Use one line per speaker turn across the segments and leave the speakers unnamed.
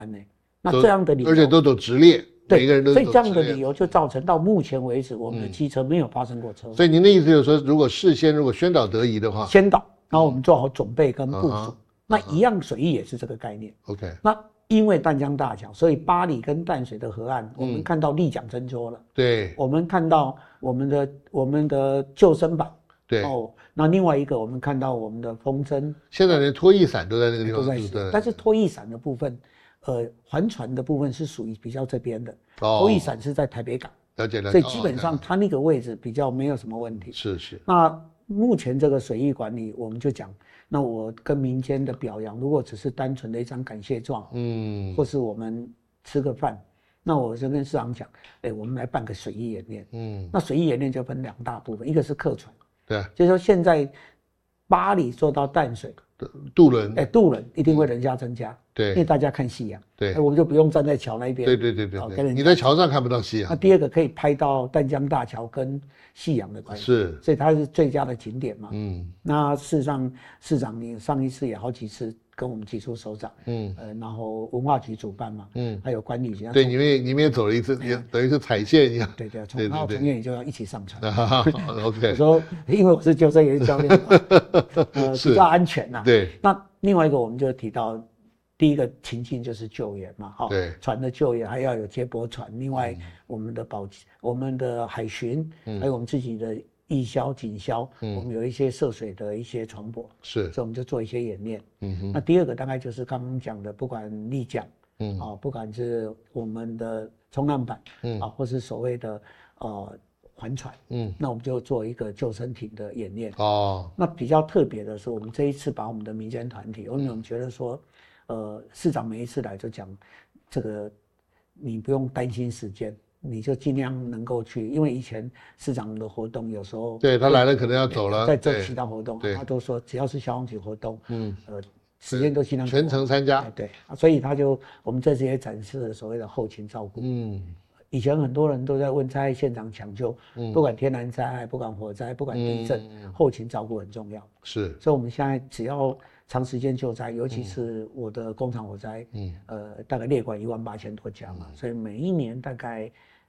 呢。那这样的理由，
而且都走直列，每个人都
所以这样的
走直列
理由就造成到目前为止，我们的机车没有发生过车祸。
所以您的意思就是说，如果事先宣导得宜的话，
先导，然后我们做好准备跟部署。那一样水域也是这个概念。
OK，
那因为淡江大桥，所以八里跟淡水的河岸，我们看到立桨增多了。
对，
我们看到我们的救生板。
对。
那另外一个，我们看到我们的风筝，
现在连拖曳伞都在那个地方，
都在使用。但是拖曳伞的部分，帆船的部分是属于比较这边的，拖曳伞是在台北港。
了解了解。
所以基本上它那个位置比较没有什么问题。
是。
那目前这个水域管理，我们就讲，那我跟民间的表扬，如果只是单纯的一张感谢状，或是我们吃个饭，那我就跟市长讲，我们来办个水域演练。那水域演练就分2大部分，一个是客船，
对，
就是说现在八里做到淡水，
渡轮，
渡轮一定会人家增加，
对，
因为大家看夕阳，
对，
我们就不用站在桥那边，
对，你在桥上看不到夕阳。
那第二个可以拍到淡江大桥跟夕阳的关系，所以它是最佳的景点嘛。那事实上，市长你上一次也好几次跟我们提出首长，然后文化局主办嘛，还有管理局，
对，你们也走了一次，也等于是踩线一样。
对，然后从业也就要一起上船。
OK，
我说因为我是救生员教练嘛，比较安全呐。
对。
那另外一个我们就提到。第一个情境就是救援嘛，
对，
船的救援还要有接驳船，另外我们的海巡，还有我们自己的义消、警消，我们有一些涉水的一些船舶，所以我们就做一些演练。那第二个大概就是刚刚讲的，不管立桨，不管是我们的冲浪板，或是所谓的帆船，那我们就做一个救生艇的演练。那比较特别的是，我们这一次把我们的民间团体，因为我们觉得说。市长每一次来就讲，这个你不用担心时间，你就尽量能够去，因为以前市长的活动有时候
对他来了可能要走了，
在做其他活动，他都说只要是消防局活动，时间都尽量
全程参加，
对，所以我们这次也展示了所谓的后勤照顾，以前很多人都在问灾害现场抢救，不管天然灾害，不管火灾，不管地震，后勤照顾很重要，
是，
所以我们现在只要长时间救灾，尤其是我的工厂火灾，大概列管18000多家嘛，所以每一年大概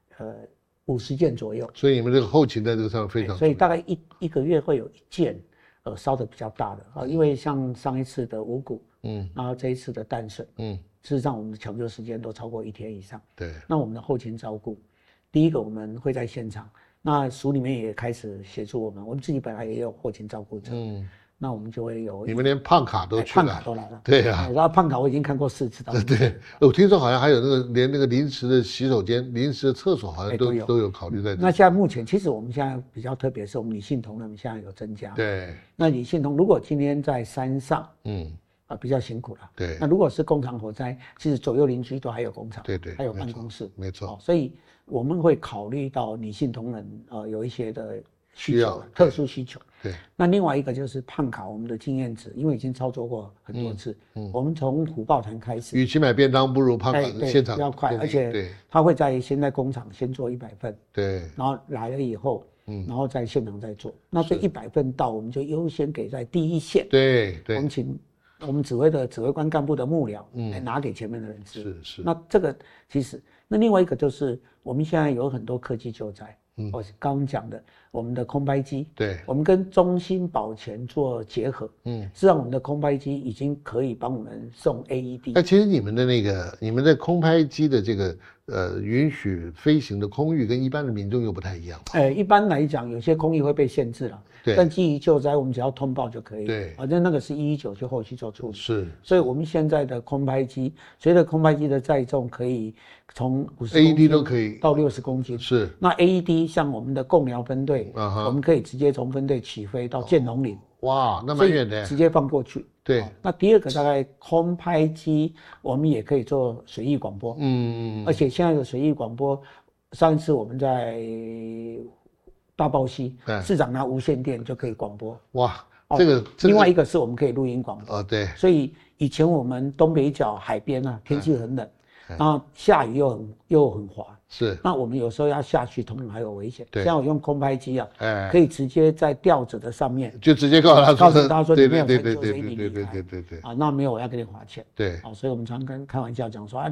50件左右。
所以你们这个后勤在这个上非常重要，
所以大概一个月会有1件烧得比较大的啊，因为像上一次的五股，然后这一次的淡水，事实上我们的抢救时间都超过1天以上。
对，
那我们的后勤照顾，第一个我们会在现场，那署里面也开始协助我们，我们自己本来也有后勤照顾者，那我们就会有，
你们连胖卡都去了，
胖卡都来了，
对呀，
然后胖卡我已经看过4次到，
对，我听说好像还有连那个临时的洗手间、临时的厕所好像都有考虑在。
那现在目前其实我们现在比较特别是我们女性同仁现在有增加，
对，
那女性同如果今天在山上，比较辛苦了，
对，
那如果是工厂火灾，其实左右邻居都还有工厂，
对，
还有办公室，
没错，
所以我们会考虑到女性同仁有一些的
需要
特殊需求。
对，
那另外一个就是胖卡，我们的经验值，因为已经操作过很多次，我们从虎豹潭开始，
与其买便当，不如胖卡现场
要快，而且他会先在工厂先做100份，
对，
然后来了以后，然后在现场再做。那这100份到，我们就优先给在第一线，
对，
我们请我们指挥官干部的幕僚来拿给前面的人吃。
是。
那这个其实，那另外一个就是我们现在有很多科技救灾。我刚刚讲的，我们的空拍机，
对，
我们跟中心保全做结合，实际上我们的空拍机已经可以帮我们送 AED。
那其实你们的空拍机的这个允许飞行的空域跟一般的民众又不太一样。
一般来讲，有些空域会被限制了，
对，
但基于救灾，我们只要通报就可以，
对，
反正那个是119就后续做处理。
是，
所以我们现在的空拍机，随着空拍机的载重可以从50公斤
AED 都可以
到60公斤，
是。
那 AED 像我们的共疗分队，我们可以直接从分队起飞到建农岭，
哇，那蛮远的，
直接放过去。
对，
那第二个大概空拍机，我们也可以做水域广播，而且现在的水域广播，上一次我们在大豹溪，市长拿无线电就可以广播。
哇，这个
另外一个是我们可以录音广播。
对，
所以以前我们东北角海边啊，天气很冷， 然后下雨又很滑，
是。
那我们有时候要下去，通常还有危险。
对，
像我用空拍机啊，可以直接在吊着的上面，
就直接告诉他说，
里面有陈旧水，你离开。
对，
啊，那没有我要给你罚钱。
对，
所以我们常跟开玩笑讲说啊。